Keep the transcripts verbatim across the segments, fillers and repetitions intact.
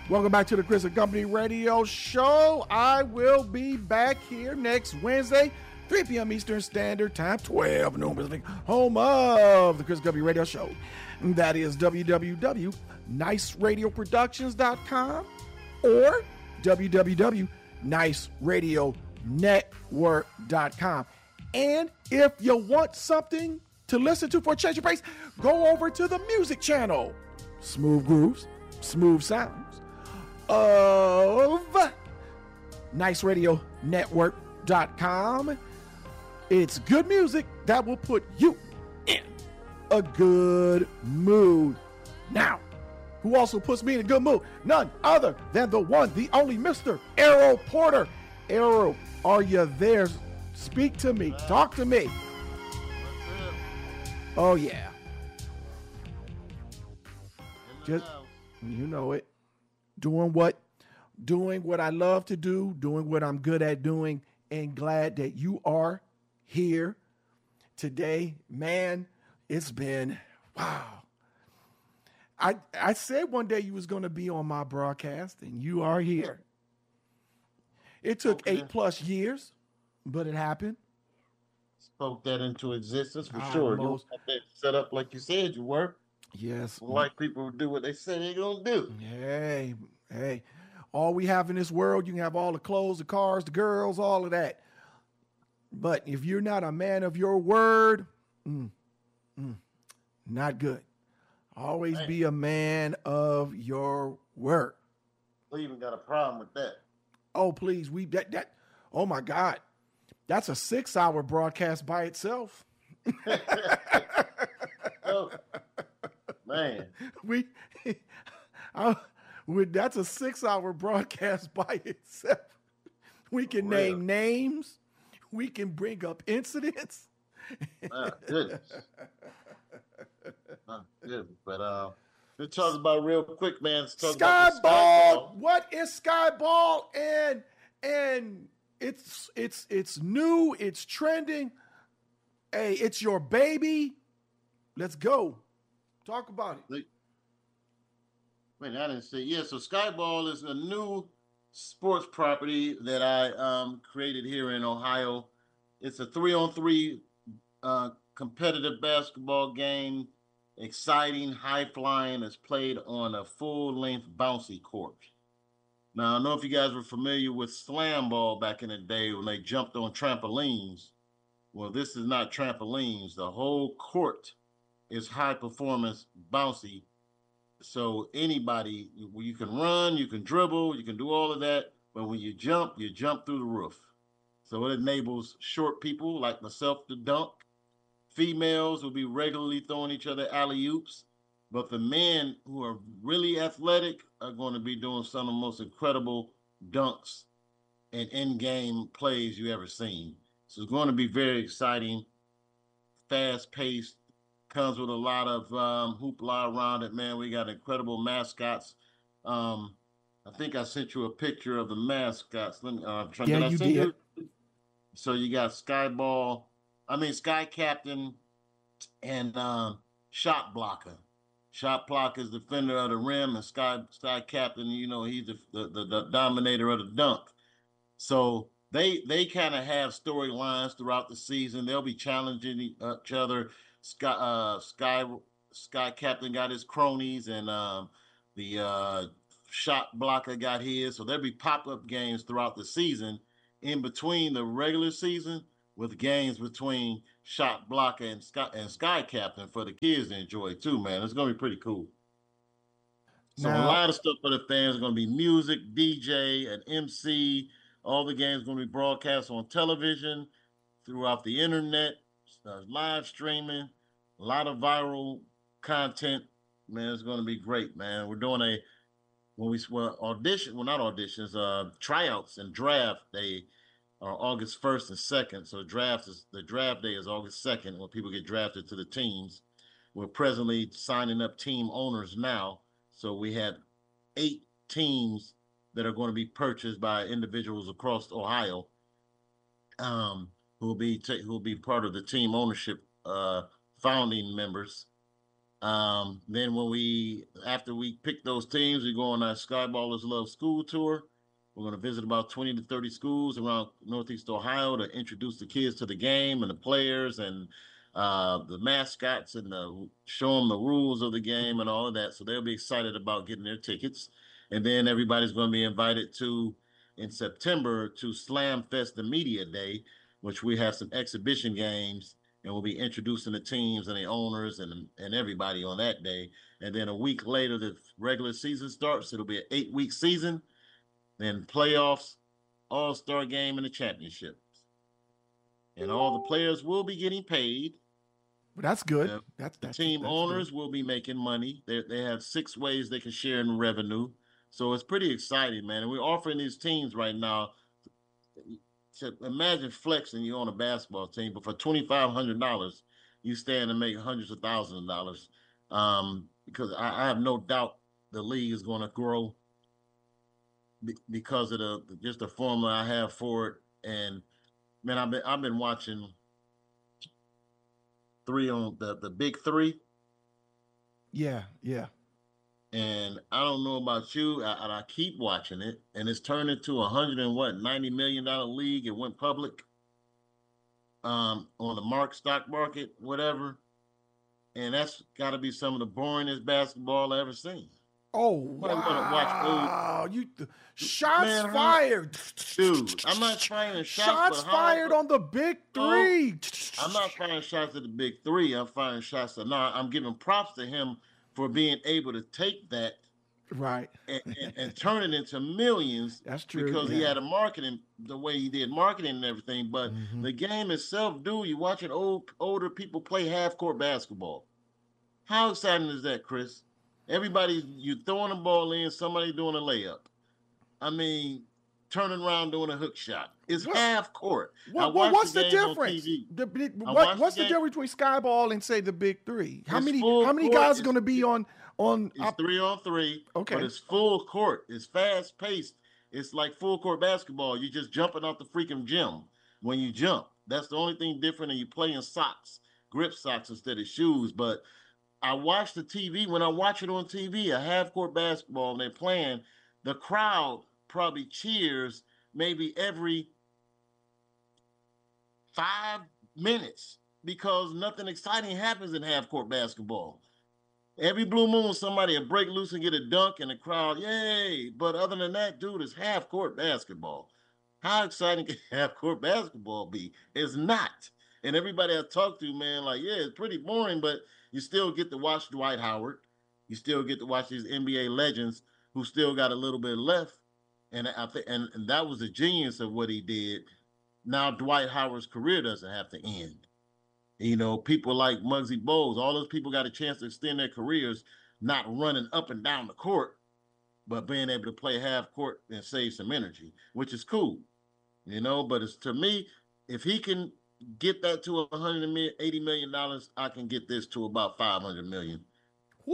Welcome back to the Chris and Company Radio Show. I will be back here next Wednesday, three p.m. Eastern Standard Time, twelve noon Pacific, home of the Chris and Company Radio Show. That is w w w dot nice radio productions dot com or w w w dot nice radio network dot com. And if you want something to listen to for a change of pace, go over to the music channel. Smooth grooves, smooth sounds of nice radio network dot com. It's good music that will put you in a good mood. Now, who also puts me in a good mood? None other than the one, the only Mister Errol Porter. Errol, are you there? Speak to me. Talk to me. Oh, yeah. Just, you know it. Doing what, doing what I love to do, doing what I'm good at doing, and glad that you are here today. Man, it's been, wow. I I said one day you was going to be on my broadcast, and you are here. It took okay. eight plus years, but it happened. Spoke that into existence for I sure. Most, you that set up like you said you were. Yes. Like people do what they say they're going to do. Hey, hey. All we have in this world, you can have all the clothes, the cars, the girls, all of that. But if you're not a man of your word, mm, mm, not good. Always Man. be a man of your word. We even got a problem with that. Oh, please. We that that oh my God. That's a six hour broadcast by itself. oh, man. We I, we that's a six hour broadcast by itself. We can For name real. names. We can bring up incidents. My goodness. My goodness. But uh, let's talk about real quick, man. Let's talk Sky about Ball. Sky Ball. What is Sky Ball? And and it's it's it's new. It's trending. Hey, it's your baby. Let's go. Talk about it. Wait, I didn't say yeah. So Sky Ball is a new sports property that I um, created here in Ohio. It's a three-on-three uh, competitive basketball game. Exciting, high-flying. It's played on a full-length bouncy court. Now, I don't know if you guys were familiar with slam ball back in the day when they jumped on trampolines. Well, this is not trampolines. The whole court is high-performance bouncy. So anybody, you can run, you can dribble, you can do all of that. But when you jump, you jump through the roof. So it enables short people like myself to dunk. Females will be regularly throwing each other alley-oops. But the men who are really athletic are going to be doing some of the most incredible dunks and in-game plays you ever seen. So it's going to be very exciting, fast-paced. Comes with a lot of um, hoopla around it, man. We got incredible mascots. Um, I think I sent you a picture of the mascots. Let me. Uh, try, yeah, did I you send did. You? So you got Sky Ball. I mean Sky Captain and um, Shot Blocker. Shot Blocker is defender of the rim, and Sky Sky Captain, you know, he's the the, the, the dominator of the dunk. So they they kind of have storylines throughout the season. They'll be challenging each other. Sky, uh, Sky, Sky Captain got his cronies, and um, the uh, Shot Blocker got his. So there'll be pop-up games throughout the season, in between the regular season, with games between Shot Blocker and Sky and Sky Captain for the kids to enjoy too. Man, it's gonna be pretty cool. So now, a lot of stuff for the fans. It's gonna be music, D J, and M C. All the games are gonna be broadcast on television, throughout the internet. Uh, live streaming, a lot of viral content. Man, it's going to be great, man. We're doing a when we well, audition, well not auditions, uh, tryouts and draft day are August first and second. So draft is the draft day is August second when people get drafted to the teams. We're presently signing up team owners now. So we had eight teams that are going to be purchased by individuals across Ohio. Um. Who will be ta- who will be part of the team ownership uh, founding members, Um, then when we after we pick those teams, we go on our Skyballers Love School Tour. We're going to visit about twenty to thirty schools around Northeast Ohio to introduce the kids to the game and the players and uh, the mascots and the, show them the rules of the game and all of that. So they'll be excited about getting their tickets. And then everybody's going to be invited to, in September, to Slam Fest, the Media Day, which we have some exhibition games, and we'll be introducing the teams and the owners and, and everybody on that day. And then a week later, the regular season starts. It'll be an eight-week season. Then playoffs, all-star game, and the championship. And all the players will be getting paid. But that's good. Uh, that's, that's the team that's owners good. will be making money. They they have six ways they can share in revenue. So it's pretty exciting, man. And we're offering these teams right now. To imagine flexing you on a basketball team, but for twenty-five hundred dollars, you stand and make hundreds of thousands of dollars. Um, because I, I have no doubt the league is going to grow because of the just the formula I have for it. And man, I've been I've been watching three on the the big three. Yeah, yeah. And I don't know about you, I, and I keep watching it, and it's turned into a hundred and what ninety million dollar league. It went public um, on the mark stock market, whatever. And that's got to be some of the boringest basketball I ever seen. Oh, wow. You th- shots Man, fired. Dude, I'm not trying shots. Shots fired on the big three. I'm not firing shots at the big three. I'm firing shots at, no, I'm giving props to him for being able to take that right and, and, and turn it into millions. That's true. Because yeah. he had a marketing, the way he did marketing and everything. But mm-hmm. the game itself, dude, you're watching old older people play half-court basketball. How exciting is that, Chris? Everybody, you throwing a ball in, somebody doing a layup. I mean, turning around doing a hook shot. It's what? half court. What, what, what's the, the difference? The, the, what, what's the, the difference between Skyball and say the big three? How it's many how many guys are going to be on on? It's three on three. Okay, but it's full court. It's fast paced. It's like full court basketball. You're just jumping off the freaking gym when you jump. That's the only thing different. And you play in socks, grip socks instead of shoes. But I watch the T V. When I watch it on T V, a half court basketball, and they're playing, the crowd probably cheers maybe every five minutes because nothing exciting happens in half court basketball. Every blue moon, somebody will break loose and get a dunk, and the crowd, yay! But other than that, dude, it's half court basketball. How exciting can half court basketball be? It's not. And everybody I talk to, man, like, yeah, it's pretty boring, but you still get to watch Dwight Howard. You still get to watch these N B A legends who still got a little bit left. And I think, and, and that was the genius of what he did. Now Dwight Howard's career doesn't have to end. You know, people like Muggsy Bogues, all those people got a chance to extend their careers, not running up and down the court, but being able to play half court and save some energy, which is cool. You know, but it's, to me, if he can get that to one hundred eighty million dollars, I can get this to about five hundred million dollars.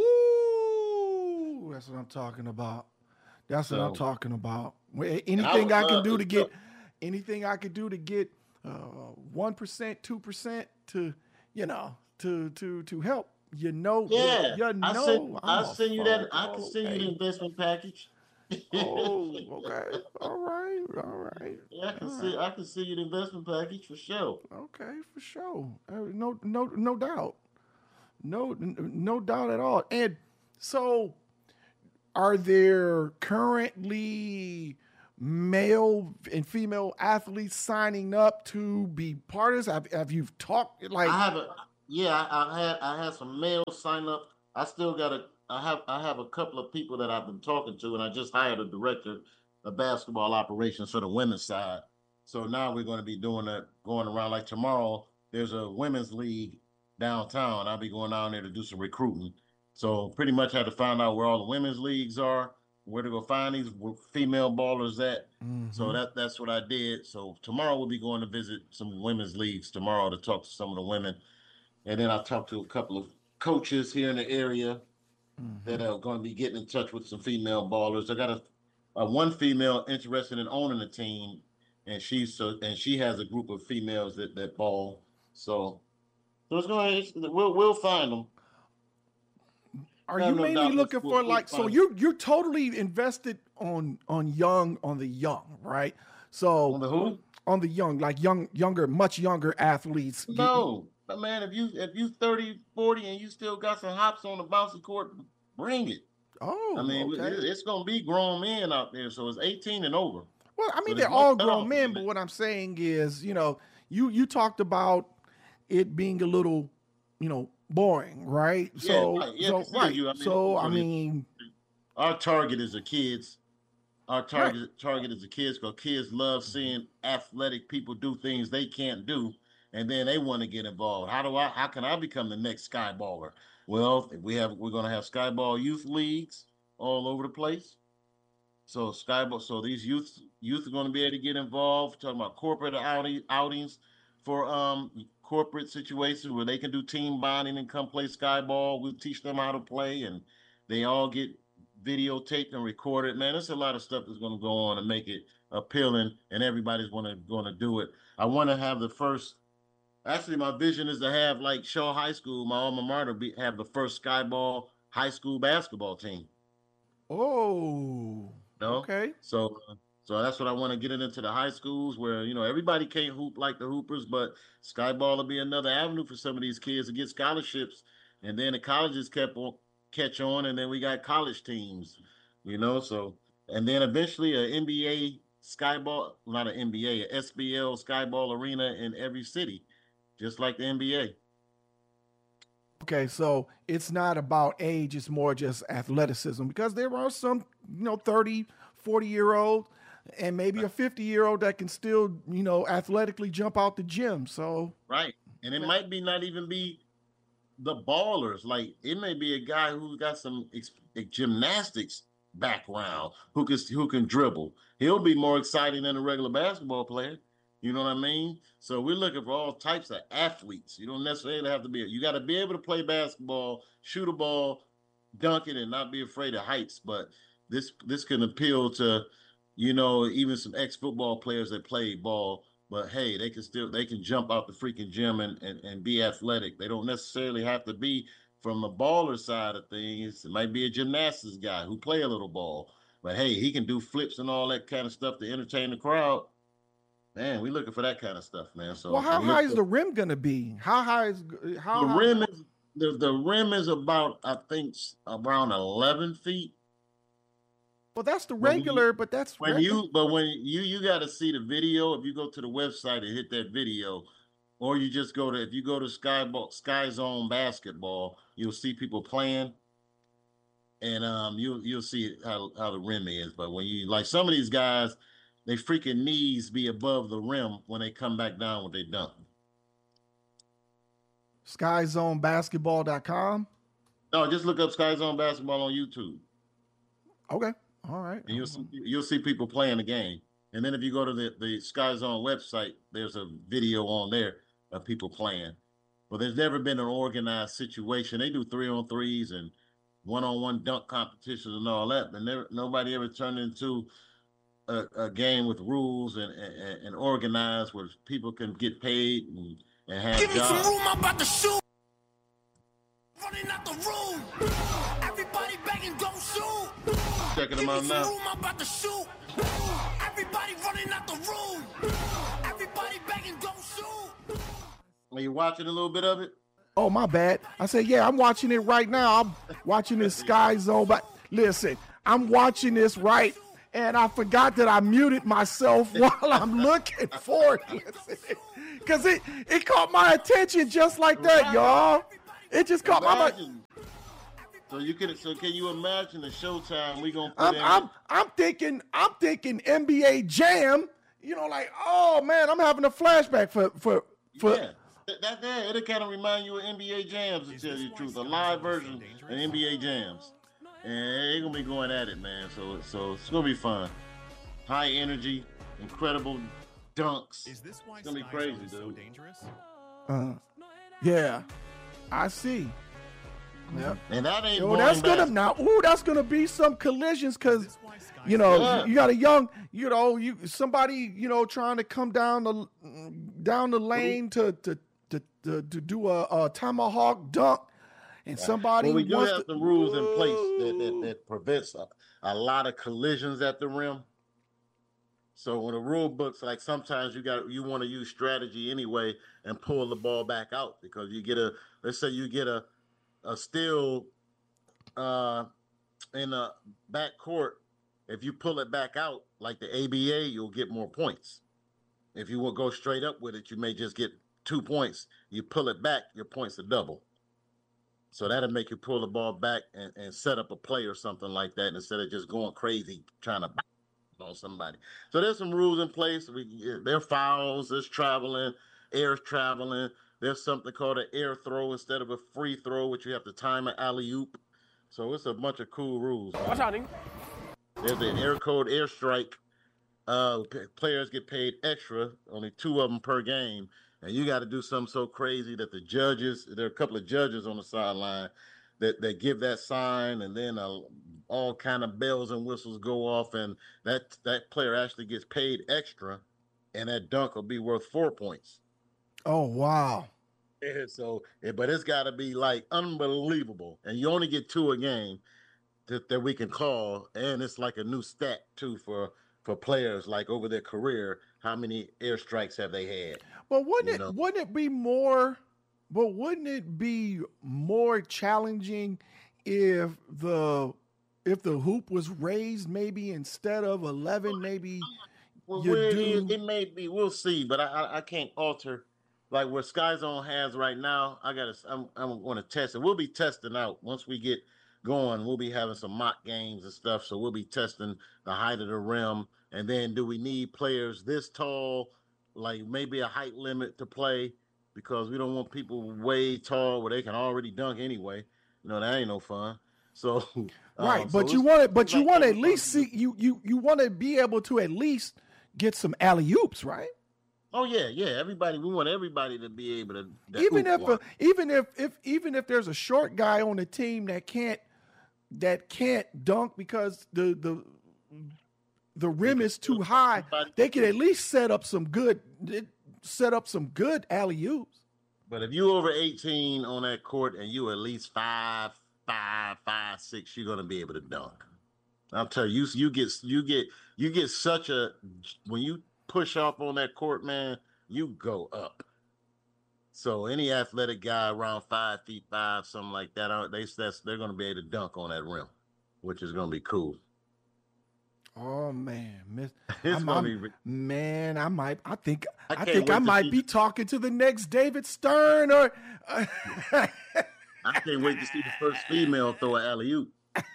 Woo! That's what I'm talking about. That's so, what I'm talking about. Anything I, I can do to get, anything I could do to get one percent, two percent to, you know, to to to help. You know, yeah. You know, I send, I send you that. I can send you the investment package. Oh, okay. All right. All right. Yeah, I can all see. Right. I can see you the investment package for sure. Okay, for sure. Uh, no, no, no doubt. No, no doubt at all. And so, are there currently male and female athletes signing up to be part of this? Have, have you talked like? I haven't. Yeah, I, I had. I had some males sign up. I still got a. I have. I have a couple of people that I've been talking to, and I just hired a director of basketball operations for the women's side. So now we're going to be doing that, going around. Like tomorrow, there's a women's league downtown. I'll be going down there to do some recruiting. So pretty much had to find out where all the women's leagues are, where to go find these female ballers at. Mm-hmm. So that that's what I did. So tomorrow we'll be going to visit some women's leagues tomorrow to talk to some of the women. And then I talked to a couple of coaches here in the area mm-hmm. that are going to be getting in touch with some female ballers. I got a, a one female interested in owning a team, and she's so and she has a group of females that, that ball. So, so it's going. It's, we'll we'll find them. Are I you have no mainly doubt looking we'll- for we'll like so find- you're you're totally invested on on young on the young, right? So on the who? on the young, like young, younger, much younger athletes. You- No, but man, if you if you thirty, forty, and you still got some hops on the bouncing court, bring it. oh, I mean, okay. it- it's gonna be grown men out there, so it's eighteen and over. Well, I mean, So they're there's no all cutoff grown men, limit. but what I'm saying is, you know, you you talked about it being a little, you know, boring, right? Yeah, So, right. Yeah, I so feel right. you. I mean, so, I really- mean, Our target is the kids. Our target target is the kids because kids love seeing athletic people do things they can't do, and then they want to get involved. How do I? How can I become the next skyballer? Well, if we have, we're going to have skyball youth leagues all over the place. So skyball, so these youth youth are going to be able to get involved. Talking about corporate outing, outings for um corporate situations where they can do team bonding and come play skyball. We'll teach them how to play, and they all get videotaped and recorded. Man, there's a lot of stuff that's going to go on and make it appealing, and everybody's going to going to do it. I want to have the first. Actually, my vision is to have like Shaw High School, my alma mater, be, have the first skyball high school basketball team. oh, You know? okay. So, uh, so that's what I want to get it into the high schools where you know everybody can't hoop like the hoopers, but skyball will be another avenue for some of these kids to get scholarships, and then the colleges kept on catch on, and then we got college teams, you know. So, and then eventually a N B A skyball, not an N B A, a S B L skyball arena in every city, just like the N B A. Okay, so it's not about age, it's more just athleticism because there are some, you know, thirty, forty year olds and maybe a fifty year old that can still, you know, athletically jump out the gym. So, Right. And it might be not even be the ballers. Like it may be a guy who got some ex- gymnastics background who can who can dribble. He'll be more exciting than a regular basketball player. You know what I mean? So we're looking for all types of athletes. You don't necessarily have to be. You got to be able to play basketball, shoot a ball, dunk it, and not be afraid of heights. But this this can appeal to, you know, even some ex-football players that play ball. But hey, they can still they can jump out the freaking gym and, and, and be athletic. They don't necessarily have to be from the baller side of things. It might be a gymnastics guy who play a little ball. But hey, he can do flips and all that kind of stuff to entertain the crowd. Man, we looking for that kind of stuff, man. So well, how I'm high looking is for- the rim going to be? How high is how the high? rim is the, the rim is about I think s- around eleven feet. Well, that's the When you- regular, but that's When regular. you but when you you got to see the video. If you go to the website and hit that video, or you just go to if you go to Sky Sky Zone Basketball, you'll see people playing, and um you'll you'll see how how the rim is. But when you like some of these guys, they freaking knees be above the rim when they come back down when they dunk. sky zone basketball dot com. No, just look up Sky Zone Basketball on YouTube. Okay. All right. And you'll see, you'll see people playing the game. And then if you go to the, the Sky Zone website, there's a video on there of people playing. But there's never been an organized situation. They do three on threes and one on one dunk competitions and all that, but never, nobody ever turned into a, a game with rules and, and, and organized where people can get paid and, and have Give me some jobs. room, I'm about to shoot. Running out the room. Everybody begging, don't shoot. Checking Give them me out some now. room, I'm about to shoot. Everybody running out the room. Everybody begging, don't shoot. Are you watching a little bit of it? Oh, my bad. I said, yeah, I'm watching it right now. I'm watching this Sky Zone. But listen, I'm watching this right, and I forgot that I muted myself while I'm looking for it. Because it, it caught my attention just like that, y'all. It just caught my Imagine. So you can so can you imagine the Showtime we gonna put I'm, in? I'm, I'm thinking, I'm thinking N B A Jam. You know, like, oh man, I'm having a flashback for for for. yeah, that, that, that it'll kind of remind you of N B A Jams to tell you the truth, a live version of N B A Jams, and they're gonna be going at it, man. So so it's gonna be fun, high energy, incredible dunks. Is this why It's gonna be Sky crazy, Zone is so dude. dangerous? Uh, yeah, I see. Yep. And that ain't Yo, boring that's gonna basketball. now. Ooh, that's gonna be some collisions Is because this why Sky you Zone know Yeah. you got a young, you know, you somebody you know trying to come down the down the lane to to to to, to do a, a tomahawk dunk. and somebody Well, we do wants have to, some rules in place that, that, that prevents a, a lot of collisions at the rim. So when the rule books, like sometimes you got you want to use strategy anyway and pull the ball back out because you get a let's say you get a a steal uh, in the back court. If you pull it back out like the A B A, you'll get more points. If you will go straight up with it, you may just get two points. You pull it back, your points are double. So that'll make you pull the ball back and, and set up a play or something like that instead of just going crazy trying to on somebody. So there's some rules in place. We there are fouls, there's traveling, air traveling. There's something called an air throw instead of a free throw, which you have to time an alley-oop. So it's a bunch of cool rules. What's happening? There's an air code airstrike. Uh, p- players get paid extra, only two of them per game. And you got to do something so crazy that the judges, there are a couple of judges on the sideline that, that give that sign, and then uh, all kind of bells and whistles go off, and that that player actually gets paid extra, and that dunk will be worth four points. oh wow. Yeah, so, yeah, but it's got to be like unbelievable, and you only get two a game that, that we can call, and it's like a new stat too for for players like over their career. How many airstrikes have they had? But wouldn't You it know. wouldn't it be more but wouldn't it be more challenging if the if the hoop was raised maybe instead of eleven, maybe Well, you where it, do is, it may be. We'll see, but I I, I can't alter like where Sky Zone has right now. I gotta. I'm I'm going to test it. We'll be testing out once we get going. We'll be having some mock games and stuff. So we'll be testing the height of the rim, and then do we need players this tall, like maybe a height limit to play, because we don't want people way tall where they can already dunk anyway. You know, that ain't no fun. So right, um, but so you it's- want it but it's you like want to at everybody- least see you you you want to be able to at least get some alley-oops, right? Oh yeah, yeah. Everybody, we want everybody to be able to. to Even oop if one. a, even if if even if there's a short guy on the team that can't that can't dunk because the the the rim is too high, they can at least set up some good set up some good alley-oops. But if you over eighteen on that court and you at least five, five, five, six, you're gonna be able to dunk. I'll tell you, you get you get you get such a when you push off on that court, man, you go up. So any athletic guy around five feet five, something like that, uh, they that's, they're gonna be able to dunk on that rim, which is gonna be cool. Oh man, miss, It's I'm- gonna I'm- be re- man, I might, I think, I I, can't think I wait to might see- be talking to the next David Stern, or I can't wait to see the first female throw an alley oop.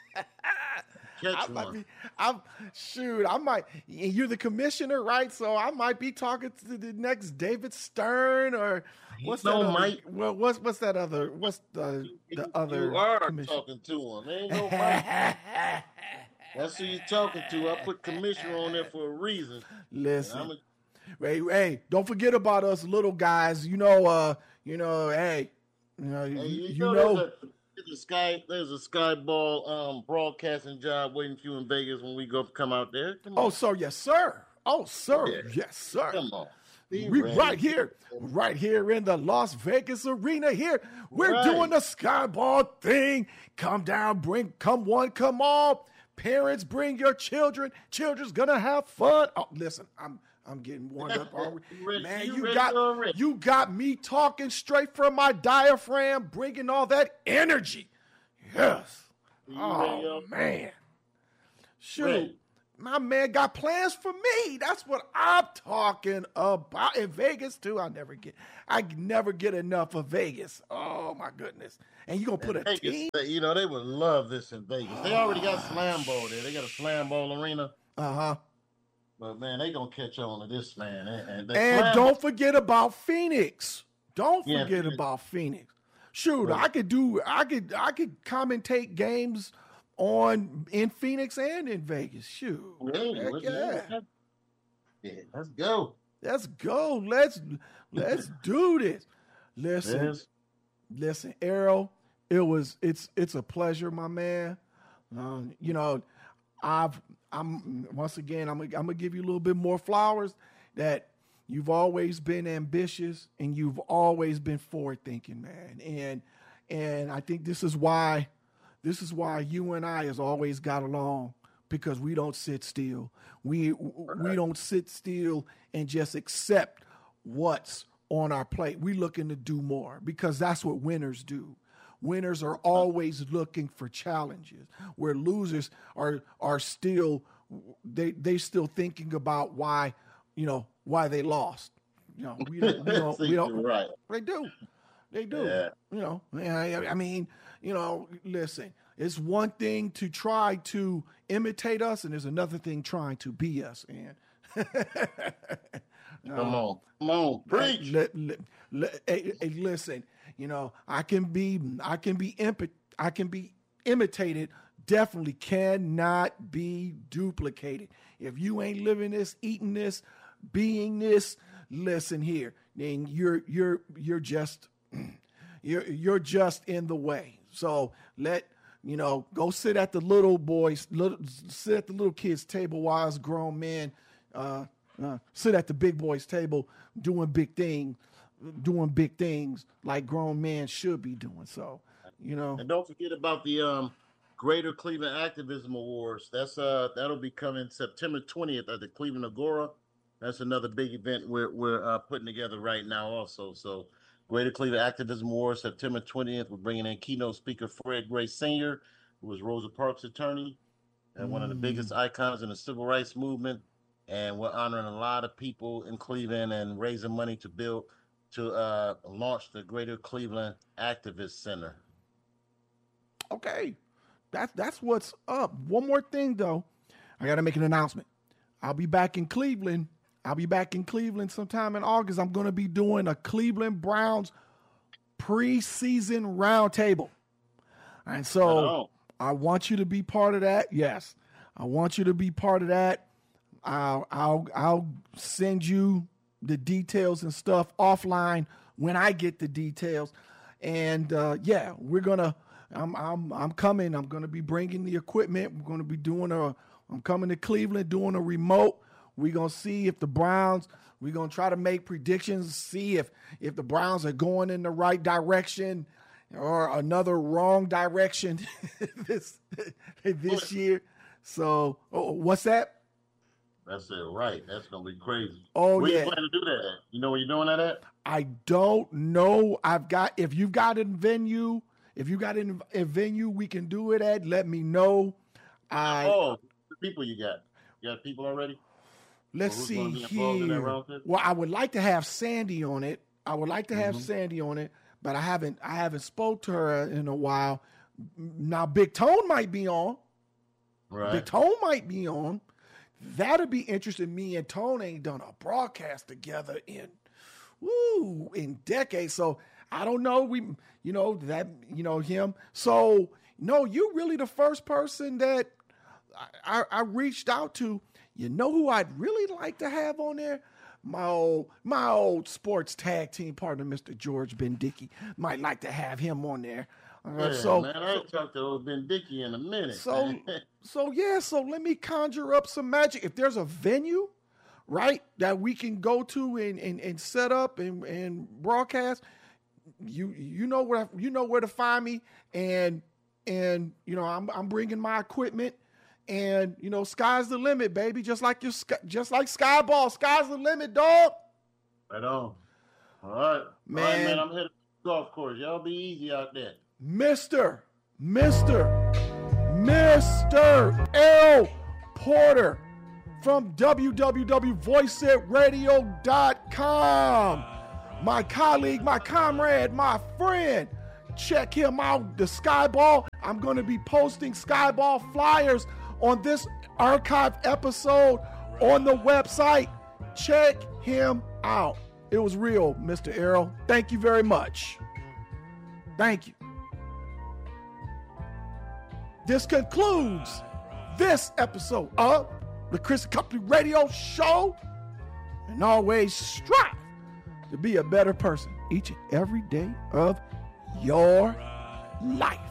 Catch I might one. be, I'm shoot, I might. You're the commissioner, right? So I might be talking to the next David Stern, or what's no that? Other, Mike. well, what's what's that other? What's the the You- other you are commissioner? talking to him. Ain't no Mike. That's who you talking to. I put commissioner on there for a reason. Listen, I'm a, hey, hey, don't forget about us little guys. You know, uh, you know, hey, you know, you, hey, you, you know, know. There's, a, there's a sky. There's a sky ball um, broadcasting job waiting for you in Vegas when we go come out there. Come on, Oh, sir, yes, sir. Oh, sir, Yeah. yes, sir. come on. Be We ready. right here, right here in the Las Vegas arena. Here, we're Right. doing the skyball thing. Come down, bring, come one, come all. Parents, bring your children. Children's gonna have fun. Oh, listen, I'm, I'm getting warmed up already. You ready- Man, you you ready got, already? you got me talking straight from my diaphragm, bringing all that energy. Yes. You ready Oh up? man, shoot. Ready. My man got plans for me. That's what I'm talking about. In Vegas too, I never get, I never get enough of Vegas. Oh my goodness! And you gonna put a Vegas, team? they- you know, they would love this in Vegas. They already got slam ball there. They got a slam ball arena. Uh huh. But man, they gonna catch on to this man. And, and, the And slam don't forget about Phoenix. Don't Yeah, forget Phoenix. about Phoenix. Shoot, Right. I could do. I could. I could commentate games on in Phoenix and in Vegas. Shoot. Yeah, Heck let's- yeah. yeah, let's go. Let's go. Let's let's do this. Listen. Yes. Listen, Errol, it was it's it's a pleasure, my man. Um, you know, I've I'm once again I'm gonna, I'm gonna give you a little bit more flowers that you've always been ambitious and you've always been forward thinking, man. And And I think this is why, this is why you and I has always got along, because we don't sit still. We we don't sit still and just accept what's on our plate. We looking to do more, because that's what winners do. Winners are always looking for challenges, where losers are are still they they still thinking about why, you know, why they lost. You know, we don't, we don't, we don't right. They do. They do. Yeah. You know, I, I mean, you know, listen, it's one thing to try to imitate us, and there's another thing trying to be us. And come on, come on, preach. Let, let, let, hey, hey, listen, you know, I can be, I can be, imp- I can be imitated. Definitely cannot be duplicated. If you ain't living this, eating this, being this, listen here, then you're you're you're just you're you're just in the way. So let you know, go sit at the little boys, little, sit at the little kids' table while us grown men uh, uh, sit at the big boys' table doing big things, doing big things like grown men should be doing. So, you know, and don't forget about the um, Greater Cleveland Activism Awards. That's uh that'll be coming September twentieth at the Cleveland Agora. That's another big event we're we're uh, putting together right now also. So Greater Cleveland Activism Awards, September twentieth. We're bringing in keynote speaker Fred Gray Senior, who was Rosa Parks' attorney and mm. one of the biggest icons in the civil rights movement. And we're honoring a lot of people in Cleveland and raising money to build, to uh, launch the Greater Cleveland Activist Center. Okay. That's, that's what's up. One more thing, though. I got to make an announcement. I'll be back in Cleveland. I'll be back in Cleveland sometime in August. I'm going to be doing a Cleveland Browns preseason roundtable. And so oh. I want you to be part of that. Yes, I want you to be part of that. I'll, I'll, I'll send you the details and stuff offline when I get the details. And uh, yeah, we're going to, I'm, I'm, I'm coming. I'm going to be bringing the equipment. We're going to be doing a, I'm coming to Cleveland doing a remote. We're going to see if the Browns, we're going to try to make predictions, see if, if the Browns are going in the right direction or another wrong direction this this year. So, oh, what's that? That's it, right. That's going to be crazy. Oh, where yeah. you plan to do that at? You know where you're doing that at? I don't know. I've got, if you've got a venue, if you got a, a venue we can do it at, let me know. I, oh, the people you got. You got people already? Let's see here. Well, I would like to have Sandy on it. I would like to have mm-hmm. Sandy on it, but I haven't. I haven't spoke to her in a while. Now, Big Tone might be on. Right. Big Tone might be on. That'd be interesting. Me and Tone ain't done a broadcast together in, woo, in decades. So I don't know. We, you know that, you know him. So no, you really the first person that I, I, I reached out to. You know who I'd really like to have on there? My old, my old sports tag team partner, Mister George Bendicky. Might like to have him on there. Uh, yeah, so, man, I ain't talked to old Bendicky in a minute. So, so yeah, so let me conjure up some magic. If there's a venue, right, that we can go to and and, and set up and, and broadcast, you you know where you know where to find me, and and you know I'm I'm bringing my equipment. And, you know, sky's the limit, baby. Just like your, just like Skyball. Sky's the limit, dog. Right on. All right. Man. All right, man. I'm headed to the golf course. Y'all be easy out there. Mister, Mister, Mister L. Porter from w w w dot voice it radio dot com. My colleague, my comrade, my friend. Check him out, the Skyball. I'm going to be posting Skyball flyers on this archive episode on the website. Check him out. It was real, Mister Errol. Thank you very much. Thank you. This concludes this episode of the Chris Company Radio Show. And always strive to be a better person each and every day of your life.